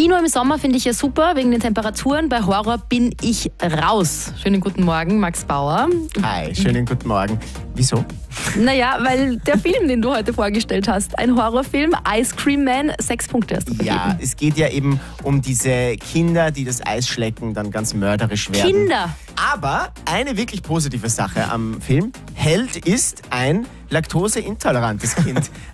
Kino im Sommer finde ich ja super, wegen den Temperaturen. Bei Horror bin ich raus. Schönen guten Morgen, Max Bauer. Hi, schönen guten Morgen. Wieso? Naja, weil der Film, den du heute vorgestellt hast, ein Horrorfilm, Ice Cream Man, 6 Punkte hast du vergeben. Ja, es geht ja eben um diese Kinder, die das Eis schlecken, dann ganz mörderisch werden. Kinder! Aber eine wirklich positive Sache am Film: Held ist ein laktoseintolerantes Kind.